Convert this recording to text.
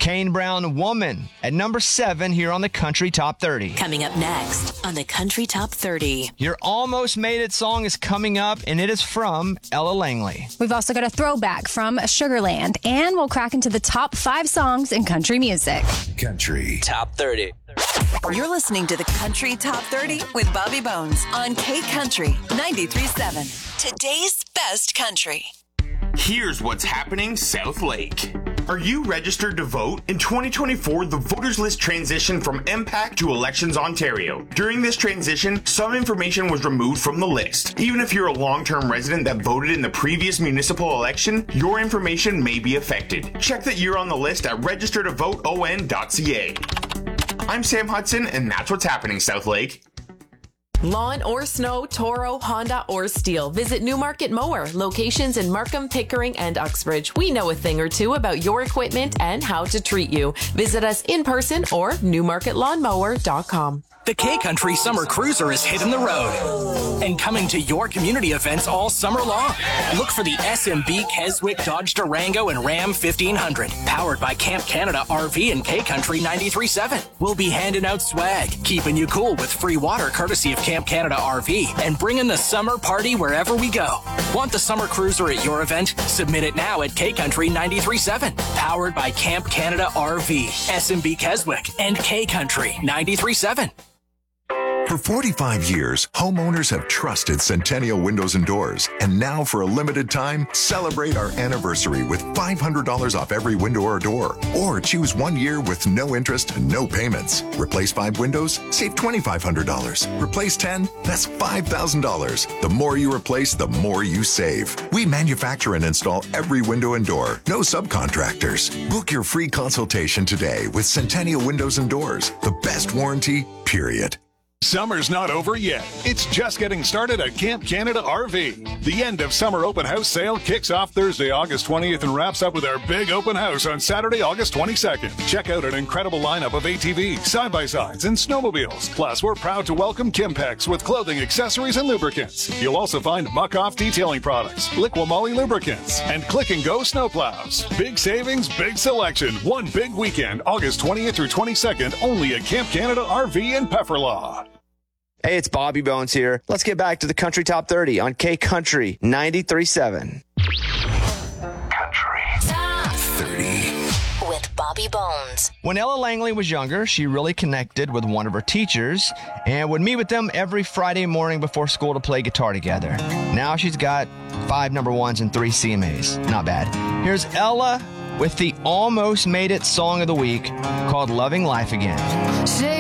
Kane Brown, Woman, at number 7 here on the Country Top 30. Coming up next on the Country Top 30. Your Almost Made It song is coming up, and it is from Ella Langley. We've also got a throwback from Sugarland, and we'll crack into the top 5 songs in country music. Country Top 30. You're listening to the Country Top 30 with Bobby Bones on K Country 93.7. Today's best country. Here's what's happening South Lake. Are you registered to vote? In 2024, the voters list transitioned from MPAC to Elections Ontario. During this transition, some information was removed from the list. Even if you're a long-term resident that voted in the previous municipal election, your information may be affected. Check that you're on the list at registertovoteon.ca. I'm Sam Hudson, and that's what's happening South Lake. Lawn or snow, Toro, Honda, or Steel. Visit Newmarket Mower. Locations in Markham, Pickering, and Uxbridge. We know a thing or two about your equipment and how to treat you. Visit us in person or newmarketlawnmower.com. The K-Country Summer Cruiser is hitting the road and coming to your community events all summer long. Look for the SMB Keswick Dodge Durango and Ram 1500, powered by Camp Canada RV and K-Country 93.7. We'll be handing out swag, keeping you cool with free water courtesy of Camp Canada RV, and bringing the summer party wherever we go. Want the Summer Cruiser at your event? Submit it now at K-Country 93.7, powered by Camp Canada RV, SMB Keswick, and K-Country 93.7. For 45 years, homeowners have trusted Centennial Windows and Doors. And now, for a limited time, celebrate our anniversary with $500 off every window or door. Or choose 1 year with no interest and no payments. Replace 5 windows? Save $2,500. Replace 10? That's $5,000. The more you replace, the more you save. We manufacture and install every window and door. No subcontractors. Book your free consultation today with Centennial Windows and Doors. The best warranty, period. Summer's not over yet. It's just getting started at Camp Canada RV. The end of summer open house sale kicks off Thursday, August 20th and wraps up with our big open house on Saturday, August 22nd. Check out an incredible lineup of ATVs, side-by-sides, and snowmobiles. Plus, we're proud to welcome Kimpex with clothing, accessories, and lubricants. You'll also find Muck-Off detailing products, Liqui-Moly lubricants, and Click-and-Go snowplows. Big savings, big selection. One big weekend, August 20th through 22nd, only at Camp Canada RV in Pefferlaw. Hey, it's Bobby Bones here. Let's get back to the Country Top 30 on K Country 93.7. Country Top 30. with Bobby Bones. When Ella Langley was younger, she really connected with one of her teachers and would meet with them every Friday morning before school to play guitar together. Now she's got 5 number 1s and 3 CMAs. Not bad. Here's Ella with the Almost Made It song of the week called Loving Life Again.